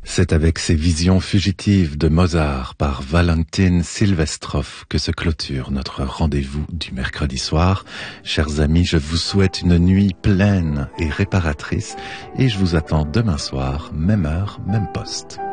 C'est avec ces visions fugitives de Mozart par Valentin Silvestrov que se clôture notre rendez-vous du mercredi soir. Chers amis, je vous souhaite une nuit pleine et réparatrice et je vous attends demain soir, même heure, même poste.